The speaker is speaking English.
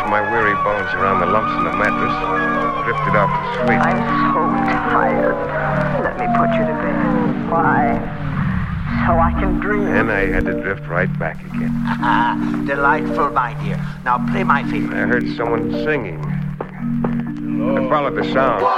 my weary bones around the lumps in the mattress, drifted off to sleep. I'm so tired. Let me put you to bed. Why? So I can dream. Then I had to drift right back again. Delightful, my dear. Now play my favorite. I heard someone singing. I followed the sound.